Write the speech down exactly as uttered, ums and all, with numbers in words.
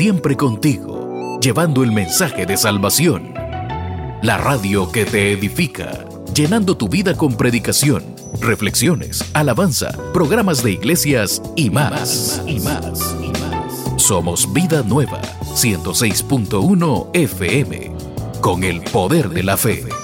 siempre contigo, llevando el mensaje de salvación. La radio que te edifica, llenando tu vida con predicación, reflexiones, alabanza, programas de iglesias y más, y más, y más. Somos Vida Nueva, ciento seis punto uno F M, con el poder de la fe.